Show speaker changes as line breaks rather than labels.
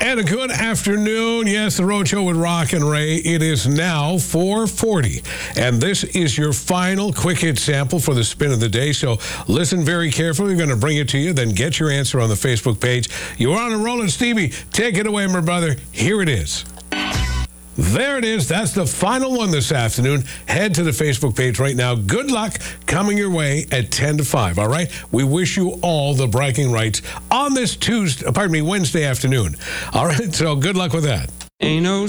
And a good afternoon. Yes, the Road Show with Rock and Ray. It is now 4:40, and this is your final quick hit sample for the spin of the day. So listen very carefully. We're going to bring it to you, then get your answer on the Facebook page. You're on a roll, and Stevie, take it away, my brother. Here it is. There it is. That's the final one this afternoon. Head to the Facebook page right now. Good luck coming your way at 10 to 5, all right? We wish you all the bragging rights on this Wednesday afternoon. All right, so good luck with that.
Ain't no